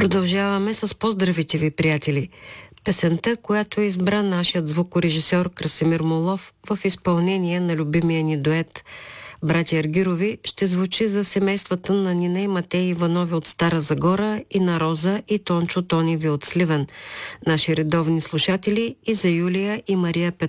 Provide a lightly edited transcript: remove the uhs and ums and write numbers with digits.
Продължаваме с поздравите ви, приятели. Песента, която избра нашият звукорежисьор Красимир Молов в изпълнение на любимия ни дует братя Аргирови, ще звучи за семействата на Нина и Матей Иванови от Стара Загора и на Роза и Тончо Тониви от Сливен, наши редовни слушатели, и за Юлия и Мария Петрова